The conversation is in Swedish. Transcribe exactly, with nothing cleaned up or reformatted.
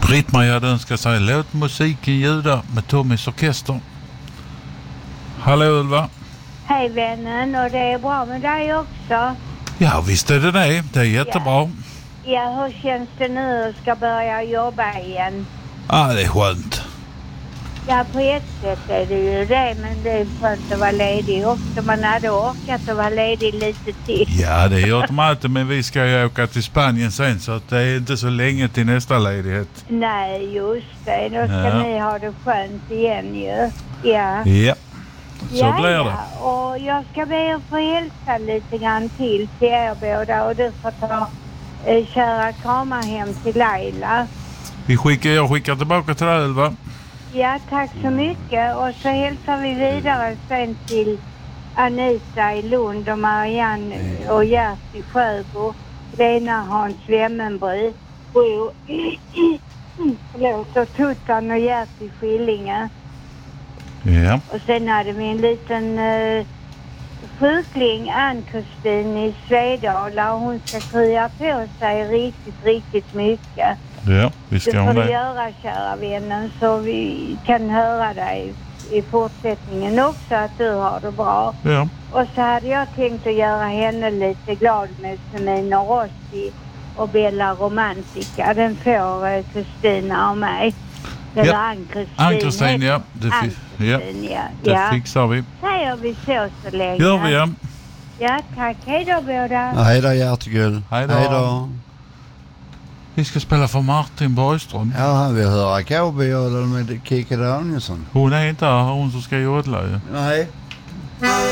Britt-Marie hade önskat sig låt musiken ljuda med Tommys orkester. Hallå Ulva. Hej vännen, och det är bra med dig också. Ja visst är det det, det är jättebra. Ja, ja hur känns det nu att ska börja jobba igen? Ja det är skönt. Ja på ett sätt är det ju det, men det är skönt att vara ledig också. Man hade orkat att vara ledig lite till. Ja det gör de alltid, men vi ska ju åka till Spanien sen så att det är inte så länge till nästa ledighet. Nej just det, då ska ja. ni ha det skönt igen ju. Ja. Ja. Så ja, blir det. Ja. Och jag ska be att få hälsa lite grann till till er båda, och du får ta eh, köra kramar hem till Laila. Vi skickar, jag skickar tillbaka till dig Ulva. Ja, tack så mycket. Och så hälsar vi vidare sen till Anita i Lund och Marianne och Gert i Sjöbo, Lena Hans Wemmenbry, Bro, förlåt, och Tuttan och Gert i Skillinge. Ja. Och sen hade vi en liten uh, sjukling, Ann-Kristin i Svedala, och hon ska krya på sig riktigt, riktigt mycket. Ja, vi ska det får det. du göra, kära vännen, så vi kan höra dig i fortsättningen också, att du har det bra. Ja. Och så hade jag tänkt att göra henne lite glad med Semino Rossi och Bella Romantica. Den får Kristina av mig. Eller ja. Ann-Kristin. Ann-Kristin, ja. Det, fi- ja. ja. det ja. fixar vi. Säger vi så så länge. Gör vi, ja. Ja, tack. Hej då båda. Ja, hej då, hjärtegull. Hej då. Vi ska spela för Martin Borgström. Ja, han vill höra cowboy med Kika Danielsson. Hon är inte här, hon som ska jodla ju. Nej.